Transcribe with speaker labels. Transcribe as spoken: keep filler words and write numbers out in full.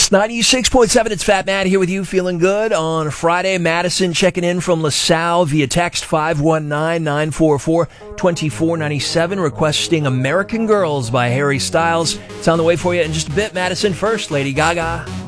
Speaker 1: Kiss ninety-six point seven. It's Fat Matt here with you, feeling good on Friday. Madison checking in from LaSalle via text five one nine, nine four four, two four nine seven, requesting American Girls by Harry Styles. It's on the way for you in just a bit. Madison first, Lady Gaga.